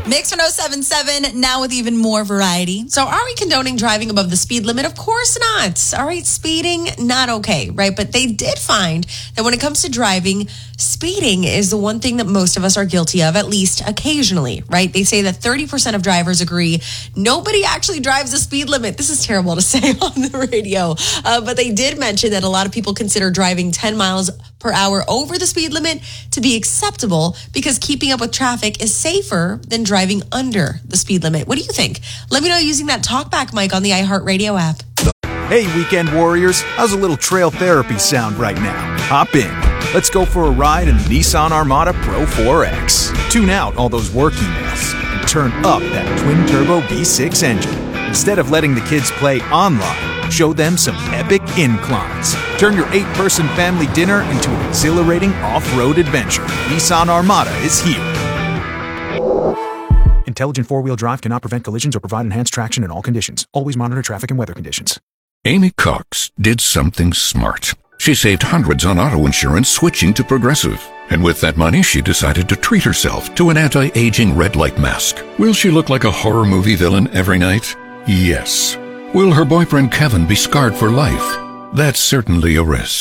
Mix 1077, now with even more variety. So are we condoning driving above the speed limit? Of course not. All right, speeding, not okay, right? But they did find that when it comes to driving, speeding is the one thing that most of us are guilty of, at least occasionally, right? They say that 30% of drivers agree nobody actually drives the speed limit. This is terrible to say on the radio, but they did mention that a lot of people consider driving 10 miles per hour over the speed limit to be acceptable because keeping up with traffic is safer than driving under the speed limit. What do you think? Let me know using that talkback mic on the iHeartRadio app. Hey, weekend warriors, how's a little trail therapy sound right now? Hop in. Let's go for a ride in the Nissan Armada Pro 4X. Tune out all those work emails and turn up that twin-turbo V6 engine. Instead of letting the kids play online, show them some epic inclines. Turn your 8-person family dinner into an exhilarating off-road adventure. Nissan Armada is here. Intelligent four-wheel drive cannot prevent collisions or provide enhanced traction in all conditions. Always monitor traffic and weather conditions. Amy Cox did something smart. She saved hundreds on auto insurance switching to Progressive. And with that money, she decided to treat herself to an anti-aging red light mask. Will she look like a horror movie villain every night? Yes. Will her boyfriend Kevin be scarred for life? That's certainly a risk.